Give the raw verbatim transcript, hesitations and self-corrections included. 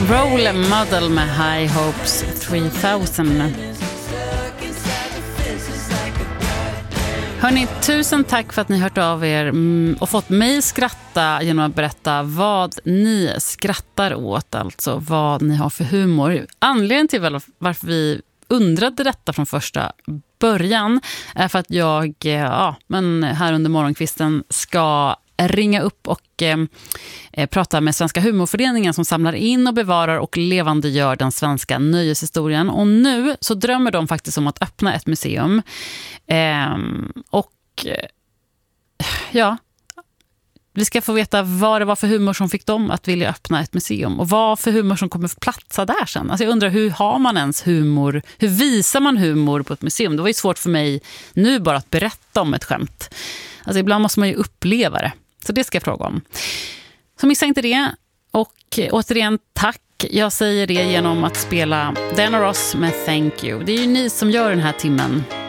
Role Model med High Hopes tre tusen. Hörrni, tusen tack för att ni hört av er och fått mig skratta genom att berätta vad ni skrattar åt, alltså vad ni har för humor. Anledningen till varför vi undrade detta från första början är för att jag ja, men här under morgonkvisten ska ringa upp och eh, prata med Svenska humorföreningen som samlar in och bevarar och levandegör den svenska nöjeshistorien. Och nu så drömmer de faktiskt om att öppna ett museum. Eh, och eh, ja, vi ska få veta vad det var för humor som fick dem att vilja öppna ett museum. Och vad för humor som kommer platsa där sen. Alltså jag undrar, hur har man ens humor? Hur visar man humor på ett museum? Det var ju svårt för mig nu bara att berätta om ett skämt. Alltså ibland måste man ju uppleva det. Så det ska jag fråga om. Så missa inte det. Och återigen tack. Jag säger det genom att spela Diana Ross med Thank You. Det är ju ni som gör den här timmen